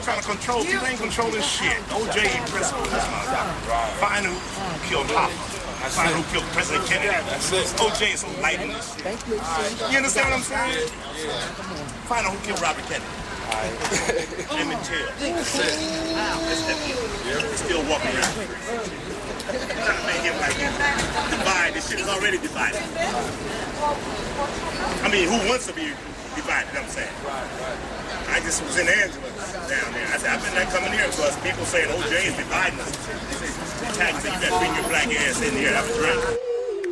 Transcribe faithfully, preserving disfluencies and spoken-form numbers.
trying to control. People ain't controlling shit. O J principle this motherfucker. Find who killed Hoffa. Find who killed President Kennedy. O J is so light in this shit. You understand what I'm saying? Find out who killed Robert Kennedy. Emmett Till. Still walking around. Trying to make him like divide. This shit is already divided. I mean, who wants to be divided? I'm saying. I just was in Angela down there. I said, I've been there coming here because people saying O J is dividing us. They tagged me, you better bring your black ass in here. I was drunk.